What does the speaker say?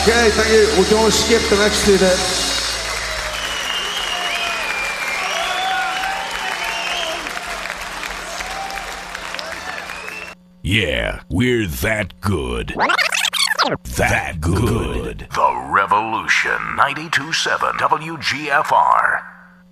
Okay, thank you. We're going to skip the next 2 then. Yeah, we're that good. That good. The Revolution 92.7 WGFR.